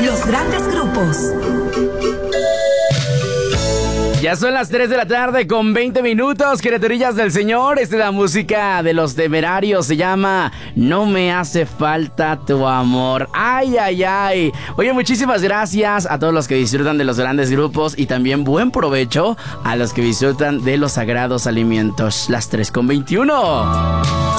Los grandes grupos. Ya son las 3 de la tarde con 20 minutos, criaturillas del Señor. Esta es la música de Los Temerarios, se llama No me hace falta tu amor. Ay, ay, ay. Oye, muchísimas gracias a todos los que disfrutan de los grandes grupos y también buen provecho a los que disfrutan de los sagrados alimentos. Las 3 con 21.